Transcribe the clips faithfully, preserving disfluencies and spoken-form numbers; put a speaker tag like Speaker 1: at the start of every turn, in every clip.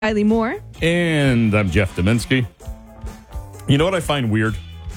Speaker 1: Kylie Moore.
Speaker 2: And I'm Jeff Dominski. You know what I find weird?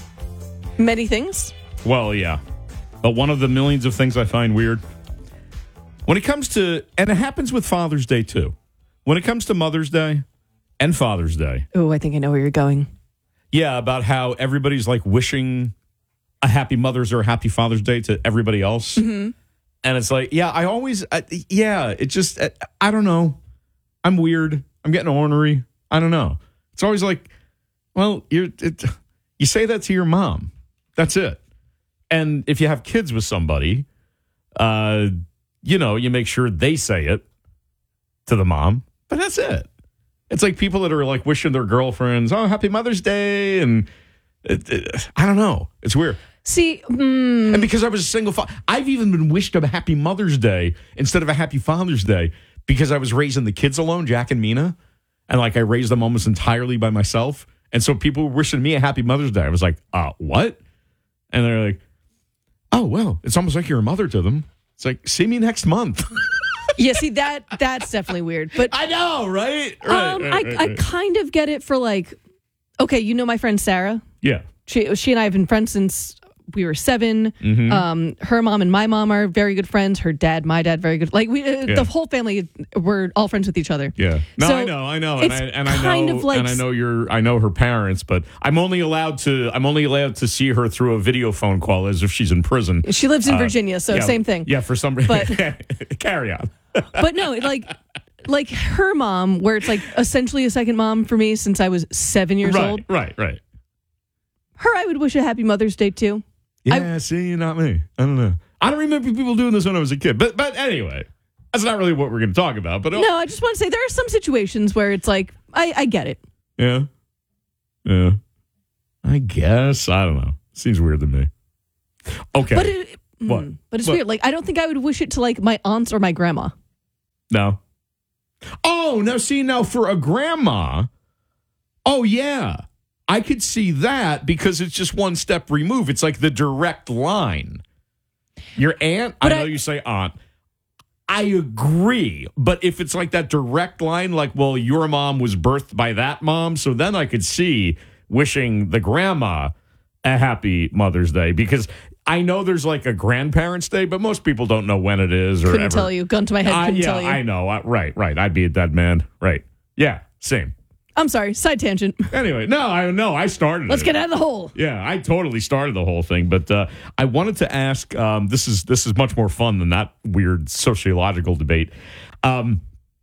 Speaker 1: Many things.
Speaker 2: Well, yeah. But one of the millions of things I find weird, when it comes to, and it happens with Father's Day too, when it comes to Mother's Day and Father's Day.
Speaker 1: Oh, I think I know where you're going.
Speaker 2: Yeah, about how everybody's like wishing a happy Mother's or a happy Father's Day to everybody else.
Speaker 1: Mm-hmm.
Speaker 2: And it's like, yeah, I always, I, yeah, it just, I, I don't know. I'm weird. I'm getting ornery. I don't know. It's always like, well, you're, it, you say that to your mom. That's it. And if you have kids with somebody, uh, you know, you make sure they say it to the mom. But that's it. It's like people that are like wishing their girlfriends, oh, happy Mother's Day. And it, it, I don't know. It's weird.
Speaker 1: See, mm,
Speaker 2: and because I was a single father, I've even been wished a happy Mother's Day instead of a happy Father's Day because I was raising the kids alone, Jack and Mina. And like I raised them almost entirely by myself. And so people were wishing me a happy Mother's Day. I was like, uh, what? And they're like, oh, well, it's almost like you're a mother to them. It's like, see me next month.
Speaker 1: yeah, see, that that's definitely weird. But
Speaker 2: I know, right? Right,
Speaker 1: um,
Speaker 2: right,
Speaker 1: I,
Speaker 2: right,
Speaker 1: I
Speaker 2: right.
Speaker 1: kind of get it for like, okay, you know my friend Sarah?
Speaker 2: Yeah.
Speaker 1: She, she and I have been friends since we were seven.
Speaker 2: Mm-hmm.
Speaker 1: Um, her mom and my mom are very good friends. Her dad, my dad, very good. Like we, uh,
Speaker 2: Yeah.
Speaker 1: the whole family, we're all friends with each other.
Speaker 2: Yeah. No,
Speaker 1: So
Speaker 2: I know, I know, and
Speaker 1: it's
Speaker 2: I and I
Speaker 1: kind
Speaker 2: know,
Speaker 1: of like-
Speaker 2: and I know your, I know her parents, but I'm only allowed to, I'm only allowed to see her through a video phone call as if she's in prison.
Speaker 1: She lives in
Speaker 2: Uh,
Speaker 1: Virginia, so
Speaker 2: yeah,
Speaker 1: same thing.
Speaker 2: Yeah, for some reason.
Speaker 1: But-
Speaker 2: Carry on.
Speaker 1: But no, like, like her mom, where it's like essentially a second mom for me since I was seven years
Speaker 2: right,
Speaker 1: old.
Speaker 2: right, right.
Speaker 1: Her, I would wish a happy Mother's Day too.
Speaker 2: Yeah, see, not me. I don't know. I don't remember people doing this when I was a kid. But but anyway, that's not really what we're going to talk about. But
Speaker 1: No, I just want to say there are some situations where it's like, I, I get it.
Speaker 2: yeah, yeah. I guess I don't know. Seems weird to me. Okay,
Speaker 1: But it,
Speaker 2: What?
Speaker 1: mm, but it's
Speaker 2: What?
Speaker 1: weird. Like, I don't think I would wish it to like my aunts or my grandma.
Speaker 2: no. Oh, now see now for a grandma. Oh yeah, I could see that because it's just one step removed. It's like the direct line. Your aunt, I
Speaker 1: But
Speaker 2: know
Speaker 1: I-
Speaker 2: you say aunt. I agree. But if it's like that direct line, like, well, your mom was birthed by that mom, so then I could see wishing the grandma a happy Mother's Day because I know there's like a grandparents' day, but most people don't know when it is or
Speaker 1: Couldn't
Speaker 2: ever.
Speaker 1: tell you. Gun to my head,
Speaker 2: I-
Speaker 1: couldn't
Speaker 2: yeah,
Speaker 1: tell you.
Speaker 2: I know. I, right, right. I'd be a dead man. Right. Yeah, same.
Speaker 1: I'm sorry. Side tangent.
Speaker 2: Anyway, no, I know. I started
Speaker 1: Let's
Speaker 2: it.
Speaker 1: get out of the hole.
Speaker 2: Yeah, I totally started the whole thing, but uh, I wanted to ask. Um, this is this is much more fun than that weird sociological debate. Um,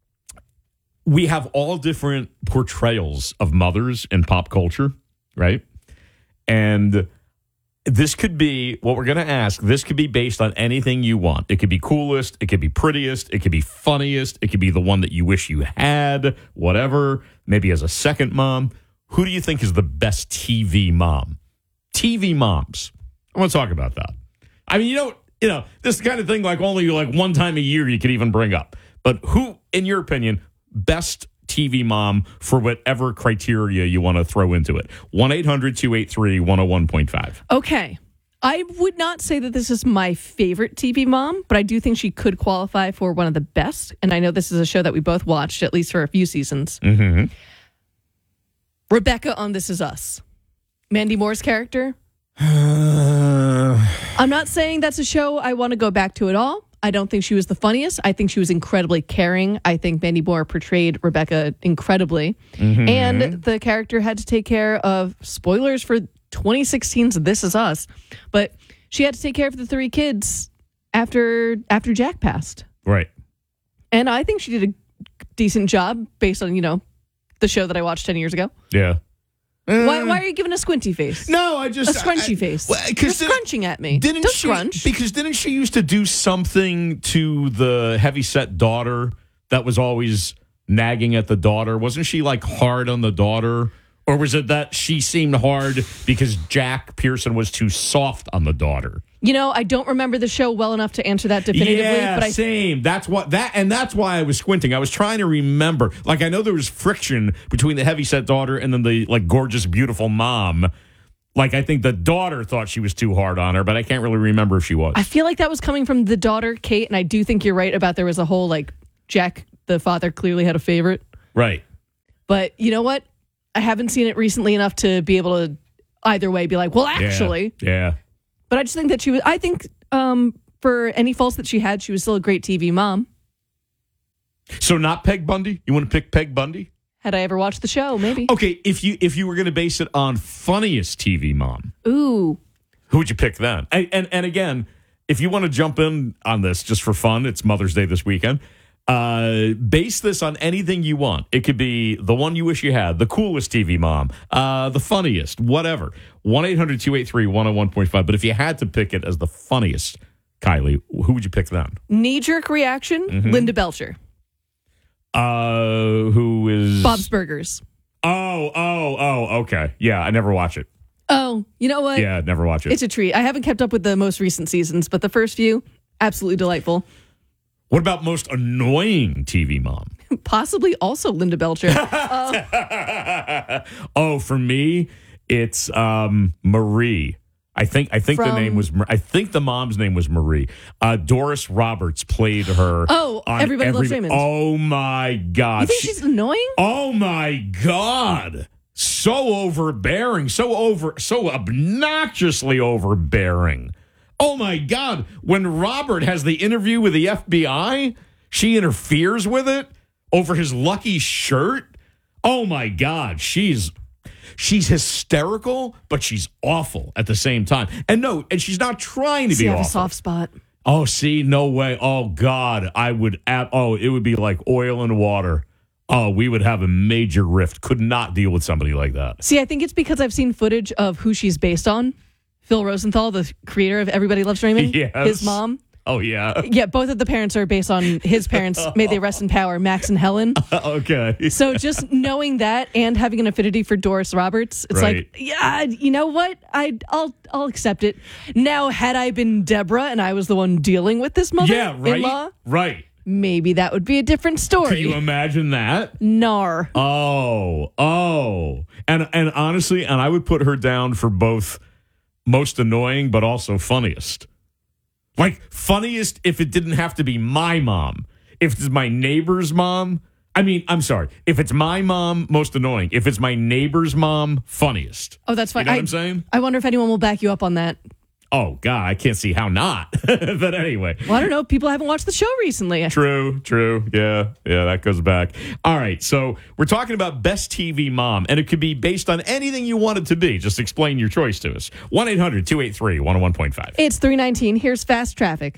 Speaker 2: we have all different portrayals of mothers in pop culture, right? And this could be what we're going to ask. This could be based on anything you want. It could be coolest. It could be prettiest. It could be funniest. It could be the one that you wish you had, whatever, maybe as a second mom. Who do you think is the best T V mom? T V moms. I want to talk about that. I mean, you know, you know, this kind of thing like only like one time a year you could even bring up. But who, in your opinion, best T V mom for whatever criteria you want to throw into it? one eight hundred two eight three one oh one point five.
Speaker 1: Okay. I would not say that this is my favorite T V mom, but I do think she could qualify for one of the best. And I know this is a show that we both watched, at least for a few seasons.
Speaker 2: Mm-hmm.
Speaker 1: Rebecca on This Is Us. Mandy Moore's character.
Speaker 2: Uh,
Speaker 1: I'm not saying that's a show I want to go back to at all. I don't think she was the funniest. I think she was incredibly caring. I think Mandy Moore portrayed Rebecca incredibly.
Speaker 2: Mm-hmm.
Speaker 1: And the character had to take care of, spoilers for twenty sixteen's This Is Us, but she had to take care of the three kids after after Jack passed.
Speaker 2: right.
Speaker 1: And I think she did a decent job based on, you know, the show that I watched ten years ago.
Speaker 2: Yeah.
Speaker 1: Why, why are you giving a squinty face?
Speaker 2: No, I just
Speaker 1: A scrunchy
Speaker 2: I-
Speaker 1: face.
Speaker 2: well, 'cause
Speaker 1: You're
Speaker 2: didn't-
Speaker 1: scrunching at me.
Speaker 2: Didn't
Speaker 1: Don't
Speaker 2: she?
Speaker 1: scrunch.
Speaker 2: Because didn't she used to do something to the heavyset daughter that was always nagging at the daughter? Wasn't she like hard on the daughter? Or was it that she seemed hard because Jack Pearson was too soft on the daughter?
Speaker 1: You know, I don't remember the show well enough to answer that definitively.
Speaker 2: Yeah,
Speaker 1: but I
Speaker 2: same. That's what that, and that's why I was squinting. I was trying to remember. Like I know there was friction between the heavyset daughter and then the like gorgeous, beautiful mom. Like I think the daughter thought she was too hard on her, but I can't really remember if she was.
Speaker 1: I feel like that was coming from the daughter, Kate, and I do think you're right about there was a whole like Jack, the father, clearly had a favorite.
Speaker 2: Right.
Speaker 1: But you know what? I haven't seen it recently enough to be able to either way be like, well, actually.
Speaker 2: Yeah. yeah.
Speaker 1: But I just think that she was, I think um, for any faults that she had, she was still a great T V mom.
Speaker 2: So not Peg Bundy? You want to pick Peg Bundy?
Speaker 1: Had I ever watched the show? Maybe.
Speaker 2: Okay, if you if you were going to base it on funniest T V mom,
Speaker 1: Ooh.
Speaker 2: who would you pick then? And, and, and again, if you want to jump in on this just for fun, it's Mother's Day this weekend. Uh, base this on anything you want. It could be the one you wish you had, the coolest T V mom, uh, the funniest, whatever. one eight hundred two eight three one oh one point five. But if you had to pick it as the funniest, Kylie, who would you pick then?
Speaker 1: Knee-jerk reaction,
Speaker 2: Mm-hmm.
Speaker 1: Linda Belcher.
Speaker 2: Uh, who is...
Speaker 1: Bob's Burgers.
Speaker 2: Oh, oh, oh, okay. Yeah, I never watch it.
Speaker 1: Oh, you know what?
Speaker 2: Yeah, never watch it.
Speaker 1: It's a treat. I haven't kept up with the most recent seasons, but the first few, absolutely delightful.
Speaker 2: What about most annoying T V mom?
Speaker 1: Possibly also Linda Belcher.
Speaker 2: Oh, for me, it's um, Marie. I think I think the
Speaker 1: From-
Speaker 2: name was Mar- I think the mom's name was Marie. Uh, Doris Roberts played her.
Speaker 1: Oh,
Speaker 2: on
Speaker 1: Everybody Loves
Speaker 2: every-
Speaker 1: Raymond.
Speaker 2: Oh my God!
Speaker 1: You think
Speaker 2: She-
Speaker 1: she's annoying?
Speaker 2: Oh my God! So overbearing, so over, so obnoxiously overbearing. Oh my God! When Robert has the interview with the F B I, she interferes with it over his lucky shirt. Oh my God! She's she's hysterical, but she's awful at the same time. And no, and she's not trying to
Speaker 1: See,
Speaker 2: be
Speaker 1: I have
Speaker 2: awful.
Speaker 1: a soft spot.
Speaker 2: Oh, see, no way. Oh God, I would. Ab- oh, it would be like oil and water. Oh, we would have a major rift. Could not deal with somebody like that.
Speaker 1: See, I think it's because I've seen footage of who she's based on. Phil Rosenthal, the creator of Everybody Loves Raymond.
Speaker 2: Yes.
Speaker 1: His mom.
Speaker 2: Oh yeah.
Speaker 1: Yeah, both of the parents are based on his parents. May they rest in power, Max and Helen.
Speaker 2: Okay.
Speaker 1: So just knowing that and having an affinity for Doris Roberts, it's
Speaker 2: Right.
Speaker 1: like, yeah, you know what? I I'll I'll accept it. Now, had I been Deborah and I was the one dealing with this mother
Speaker 2: Yeah. Right.
Speaker 1: in law,
Speaker 2: Right.
Speaker 1: maybe that would be a different story.
Speaker 2: Can you imagine that?
Speaker 1: Nar.
Speaker 2: Oh. Oh. And and honestly, and I would put her down for both most annoying, but also funniest. Like funniest if it didn't have to be my mom. If it's my neighbor's mom, I mean, I'm sorry. If it's my mom, most annoying. If it's my neighbor's mom, funniest.
Speaker 1: Oh, that's fine.
Speaker 2: You know
Speaker 1: I,
Speaker 2: what I'm saying?
Speaker 1: I wonder if anyone will back you up on that.
Speaker 2: Oh, God, I can't see how not. But anyway.
Speaker 1: Well, I don't know. People haven't watched the show recently.
Speaker 2: True, true. Yeah, yeah, that goes back. All right, so we're talking about best T V mom, and it could be based on anything you want it to be. Just explain your choice to us. one eight hundred two eight three one oh one point five.
Speaker 1: It's three nineteen. Here's Fast Traffic.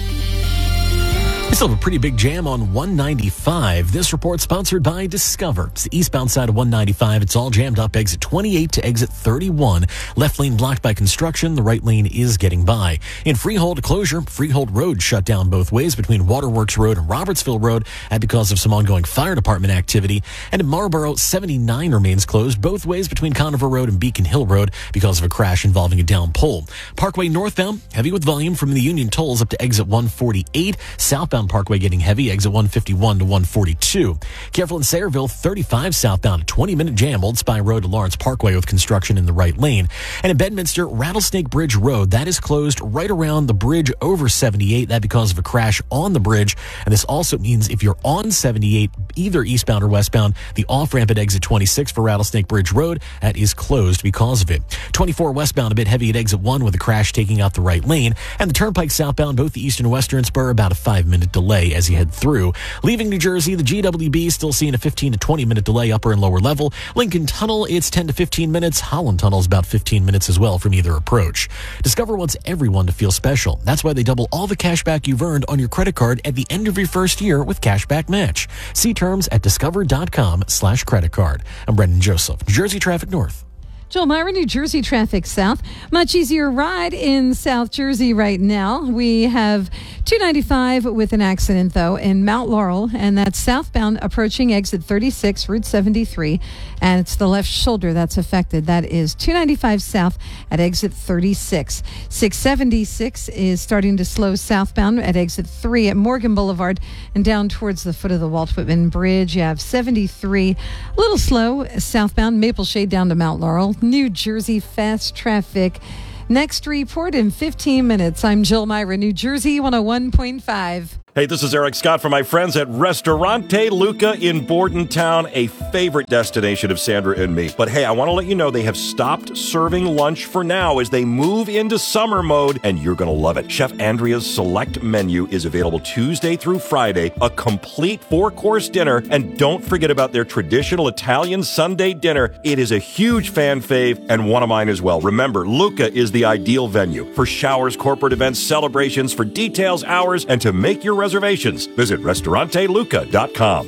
Speaker 3: We still have a pretty big jam on one ninety-five. This report sponsored by Discover. It's the eastbound side of one ninety-five. It's all jammed up. Exit twenty-eight to exit thirty-one. Left lane blocked by construction. The right lane is getting by. In Freehold closure, Freehold Road shut down both ways between Waterworks Road and Robertsville Road and because of some ongoing fire department activity. And in Marlboro, seventy-nine remains closed both ways between Conover Road and Beacon Hill Road because of a crash involving a down pole. Parkway northbound, heavy with volume from the Union tolls up to exit one forty-eight. Southbound Parkway getting heavy, exit one fifty-one to one forty-two. Careful in Sayreville, thirty-five southbound, a twenty-minute jam, Old Spy Road to Lawrence Parkway with construction in the right lane. And in Bedminster, Rattlesnake Bridge Road, that is closed right around the bridge over seventy-eight. That because of a crash on the bridge. And this also means if you're on seventy-eight, either eastbound or westbound, the off-ramp at exit twenty-six for Rattlesnake Bridge Road, that is closed because of it. twenty-four westbound, a bit heavy at exit one with a crash taking out the right lane. And the Turnpike southbound, both the east and western spur, about a five-minute delay as you head through. Leaving New Jersey, the G W B still seeing a fifteen to twenty minute delay upper and lower level. Lincoln Tunnel, it's ten to fifteen minutes. Holland Tunnel is about fifteen minutes as well from either approach. Discover wants everyone to feel special. That's why they double all the cash back you've earned on your credit card at the end of your first year with Cashback Match. See terms at discover.com slash credit card. I'm Brendan Joseph, New Jersey Traffic North.
Speaker 4: Joel Myra, New Jersey traffic south. Much easier ride in South Jersey right now. We have two ninety-five with an accident, though, in Mount Laurel, and that's southbound approaching exit thirty-six, Route seventy-three, and it's the left shoulder that's affected. That is two ninety-five south at exit thirty-six. six seventy-six is starting to slow southbound at exit three at Morgan Boulevard and down towards the foot of the Walt Whitman Bridge. You have seventy-three, a little slow southbound Maple Shade down to Mount Laurel. New Jersey fast traffic. Next report in fifteen minutes. I'm Jill Myra, New Jersey one oh one point five.
Speaker 5: Hey, this is Eric Scott from my friends at Restaurante Luca in Bordentown, a favorite destination of Sandra and me. But hey, I want to let you know they have stopped serving lunch for now as they move into summer mode, and you're going to love it. Chef Andrea's select menu is available Tuesday through Friday, a complete four-course dinner, and don't forget about their traditional Italian Sunday dinner. It is a huge fan fave and one of mine as well. Remember, Luca is the ideal venue for showers, corporate events, celebrations. For details, hours, and to make your reservations, visit restaurante luca dot com.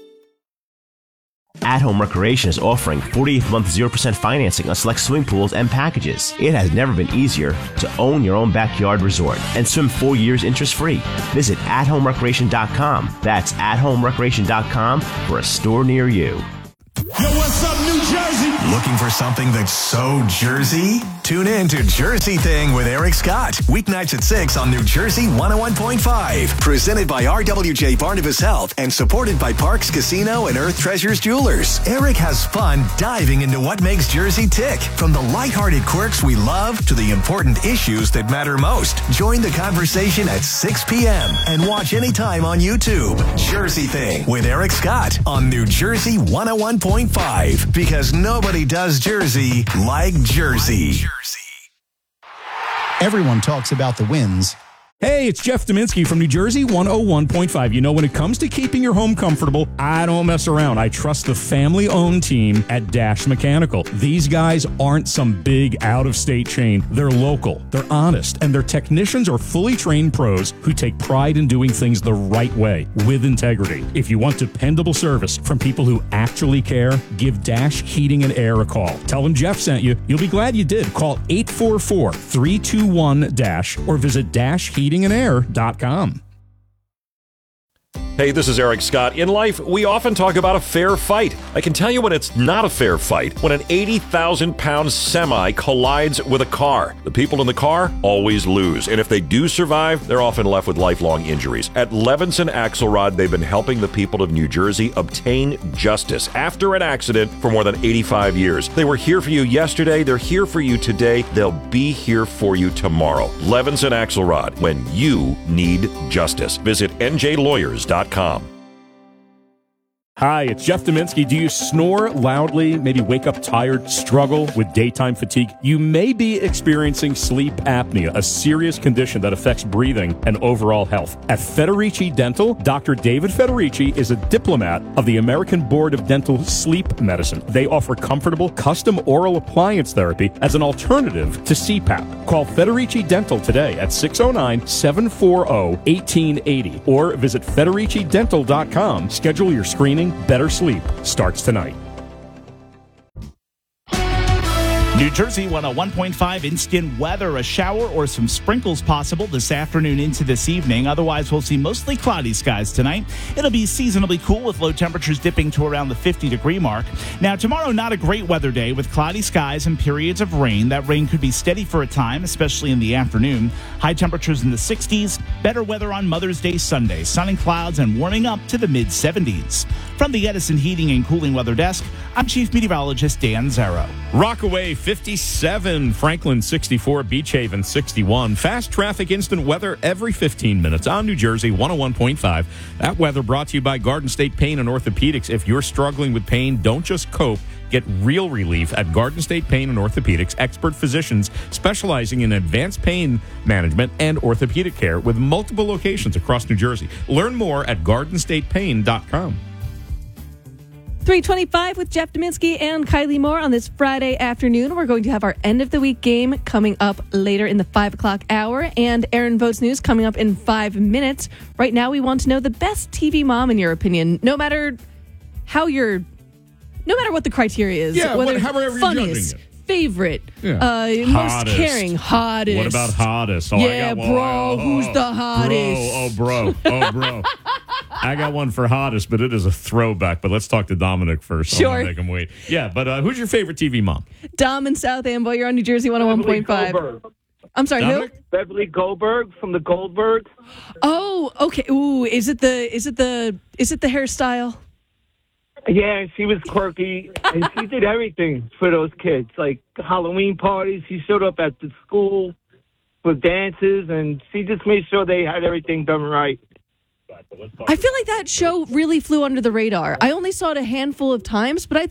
Speaker 6: At Home Recreation is offering forty-eighth month zero percent financing on select swimming pools and packages. It has never been easier to own your own backyard resort and swim four years interest-free. Visit at home recreation dot com. That's at home recreation dot com for a store near you.
Speaker 7: Yo, what's up, New Jersey? Looking for something that's so Jersey? Tune in to Jersey Thing with Eric Scott. Weeknights at six on New Jersey one oh one point five. Presented by R W J Barnabas Health and supported by Parks Casino and Earth Treasures Jewelers. Eric has fun diving into what makes Jersey tick. From the lighthearted quirks we love to the important issues that matter most. Join the conversation at six p.m. and watch anytime on YouTube. Jersey Thing with Eric Scott on New Jersey one oh one point five. Because nobody does Jersey like Jersey.
Speaker 8: Everyone talks about the wins.
Speaker 9: Hey, it's Jeff Dominski from New Jersey one oh one point five. You know, when it comes to keeping your home comfortable, I don't mess around. I trust the family-owned team at Dash Mechanical. These guys aren't some big out-of-state chain. They're local, they're honest, and their technicians are fully trained pros who take pride in doing things the right way, with integrity. If you want dependable service from people who actually care, give Dash Heating and Air a call. Tell them Jeff sent you. You'll be glad you did. Call eight four four, three two one, D A S H or visit dash heating and air dot com.
Speaker 5: Hey, this is Eric Scott. In life, we often talk about a fair fight. I can tell you when it's not a fair fight. When an eighty thousand pound semi collides with a car. The people in the car always lose. And if they do survive, they're often left with lifelong injuries. At Levinson Axelrod, they've been helping the people of New Jersey obtain justice after an accident for more than eighty-five years. They were here for you yesterday. They're here for you today. They'll be here for you tomorrow. Levinson Axelrod, when you need justice. Visit N J lawyers dot com.
Speaker 9: Hi, it's Jeff Dominski. Do you snore loudly, maybe wake up tired, struggle with daytime fatigue? You may be experiencing sleep apnea, a serious condition that affects breathing and overall health. At Federici Dental, Doctor David Federici is a diplomat of the American Board of Dental Sleep Medicine. They offer comfortable, custom oral appliance therapy as an alternative to C PAP. Call Federici Dental today at six oh nine, seven four zero, one eight eight zero or visit federici dental dot com. Schedule your screening. Better sleep starts tonight.
Speaker 10: New Jersey one oh one point five instant weather. A shower or some sprinkles possible this afternoon into this evening. Otherwise, we'll see mostly cloudy skies tonight. It'll be seasonably cool with low temperatures dipping to around the fifty degree mark. Now, tomorrow, not a great weather day with cloudy skies and periods of rain. That rain could be steady for a time, especially in the afternoon. High temperatures in the sixties. Better weather on Mother's Day Sunday. Sun and clouds and warming up to the mid seventies. From the Edison Heating and Cooling Weather Desk, I'm Chief Meteorologist Dan Zarrow.
Speaker 2: Rockaway fifty-seven, Franklin sixty-four, Beach Haven sixty-one. Fast traffic instant weather every fifteen minutes on New Jersey one oh one point five. That weather brought to you by Garden State Pain and Orthopedics. If you're struggling with pain, don't just cope. Get real relief at Garden State Pain and Orthopedics, expert physicians specializing in advanced pain management and orthopedic care with multiple locations across New Jersey. Learn more at garden state pain dot com.
Speaker 1: three twenty-five with Jeff Dominski and Kylie Moore on this Friday afternoon. We're going to have our end of the week game coming up later in the five o'clock hour, and Aaron Votes News coming up in five minutes. Right now, we want to know the best T V mom in your opinion, no matter how you're, no matter what the criteria is.
Speaker 2: Yeah,
Speaker 1: whether
Speaker 2: what, however you're
Speaker 1: funniest,
Speaker 2: judging it.
Speaker 1: favorite,
Speaker 2: Yeah.
Speaker 1: uh, most
Speaker 2: Hottest.
Speaker 1: caring, hottest.
Speaker 2: What about hottest? Oh, I
Speaker 1: yeah,
Speaker 2: got one.
Speaker 1: bro,
Speaker 2: Oh,
Speaker 1: who's
Speaker 2: oh,
Speaker 1: the hottest?
Speaker 2: Bro, oh, bro, oh, bro. I got one for hottest, but it is a throwback. But let's talk to Dominic first.
Speaker 1: Sure.
Speaker 2: I'm gonna make him wait. Yeah, but uh, who's your favorite T V mom?
Speaker 1: Dom in South Amboy, you're on New Jersey one oh one point five. I'm sorry,
Speaker 2: Dominic?
Speaker 1: who?
Speaker 11: Beverly Goldberg from the Goldbergs.
Speaker 1: Oh, okay. Ooh, is it the is it the is it the hairstyle?
Speaker 11: Yeah, she was quirky, and she did everything for those kids, like Halloween parties. She showed up at the school for dances, and she just made sure they had everything done right.
Speaker 1: I feel like that show really flew under the radar. I only saw it a handful of times, but I